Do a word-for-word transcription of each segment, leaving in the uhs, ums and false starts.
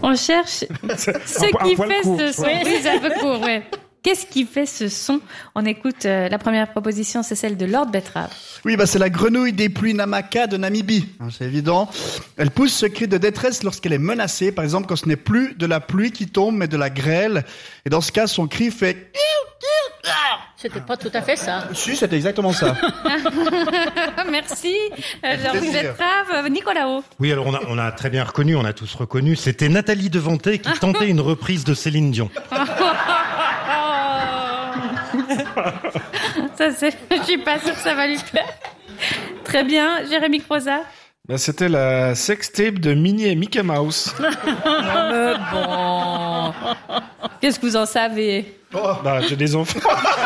On cherche ce un, qui un fait court, ce son. Oui, c'est un peu court, ouais. Qu'est-ce qui fait ce son? On écoute euh, la première proposition, c'est celle de Lord Betrave. Oui, bah c'est la grenouille des pluies Namaka de Namibie. Hein, c'est évident. Elle pousse ce cri de détresse lorsqu'elle est menacée. Par exemple, quand ce n'est plus de la pluie qui tombe, mais de la grêle. Et dans ce cas, son cri fait... C'était pas tout à fait ça. Si, c'était exactement ça. Merci, euh, Lord Betrave. Nicolas. Oui, alors on a, on a très bien reconnu, on a tous reconnu. C'était Nathalie Devantet qui tentait une reprise de Céline Dion. Ça, c'est... Je suis pas sûre que ça va lui plaire. Très bien, Jérémy Croza. Ben, c'était la sextape de Minnie et Mickey Mouse. Mais bon. Qu'est-ce que vous en savez? Oh. Bah, j'ai des enfants.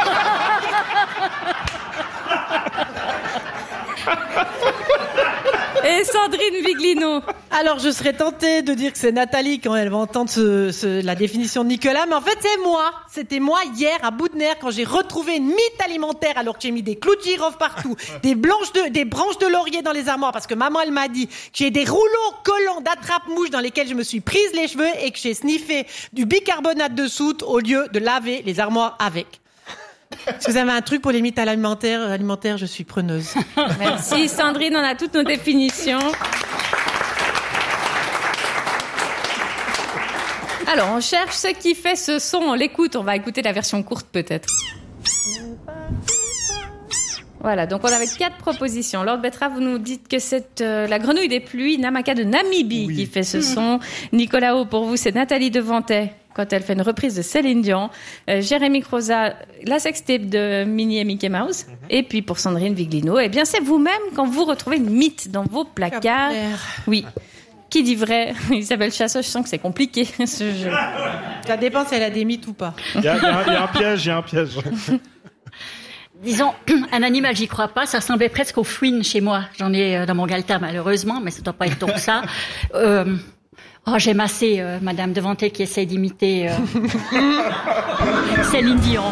Et Sandrine Viglino. Alors, je serais tentée de dire que c'est Nathalie quand elle va entendre ce, ce, la définition de Nicolas, mais en fait, c'est moi. C'était moi hier à bout de nerfs quand j'ai retrouvé une mythe alimentaire alors que j'ai mis des clous de girofle partout, des, blanches de, des branches de laurier dans les armoires parce que maman, elle m'a dit que j'ai des rouleaux collants d'attrape-mouches dans lesquels je me suis prise les cheveux et que j'ai sniffé du bicarbonate de soude au lieu de laver les armoires avec. Est-ce que vous avez un truc pour les mythes alimentaires, alimentaires, je suis preneuse. Merci Sandrine, on a toutes nos définitions. Alors, on cherche ce qui fait ce son, on l'écoute, on va écouter la version courte peut-être. Voilà, donc on avait quatre propositions. Lord Betrave, vous nous dites que c'est euh, la grenouille des pluies Namaka de Namibie oui. qui fait ce son. Nicolas O, pour vous, c'est Nathalie Devantet quand elle fait une reprise de Céline Dion. Euh, Jérémy Croza, la sextape de Minnie et Mickey Mouse. Mm-hmm. Et puis pour Sandrine Viglino, eh bien c'est vous-même quand vous retrouvez une mythe dans vos placards. Oui. Qui dit vrai? Isabelle Chassot, je sens que c'est compliqué ce jeu. Ça dépend si elle a des mythes ou pas. Il y a, il y a, il y a un piège, il y a un piège. Disons, un animal, j'y crois pas. Ça ressemblait presque au fouine chez moi. J'en ai dans mon galetas, malheureusement, mais ça doit pas être donc ça. Euh, oh, j'aime assez euh, Madame Devantet qui essaie d'imiter euh, Céline Dion.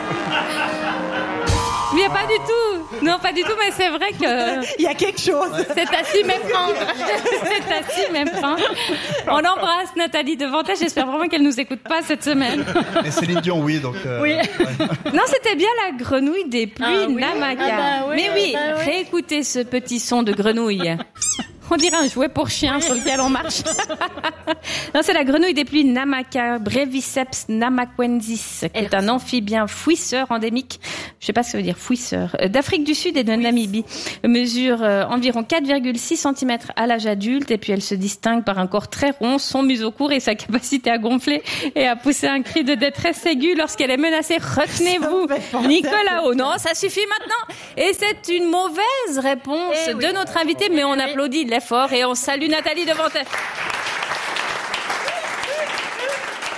Mais pas du tout. Non, pas du tout, mais c'est vrai que... Il y a quelque chose. C'est à s'y méprendre. C'est à s'y méprendre. On embrasse Nathalie Devantet. J'espère vraiment qu'elle nous écoute pas cette semaine. Et Céline Dion, oui, donc... Euh, oui. Ouais. Non, c'était bien la grenouille des pluies ah, oui. Namaka. Ah, bah, oui, mais oui, bah, oui, réécoutez ce petit son de grenouille. On dirait un jouet pour chien oui. sur lequel on marche. Non, c'est la grenouille des pluies Namaka, Breviceps namaquensis, qui est un amphibien fouisseur endémique. Je sais pas ce que ça veut dire fouisseur. D'Afrique du Sud et de Namibie. Elle mesure euh, environ quatre virgule six centimètres à l'âge adulte et puis elle se distingue par un corps très rond, son museau court et sa capacité à gonfler et à pousser un cri de détresse aiguë lorsqu'elle est menacée. Retenez-vous, Nicolas O. Non, ça suffit maintenant. Et c'est une mauvaise réponse eh de oui. notre invité, mais on applaudit l'effort et on salue Nathalie Devantet.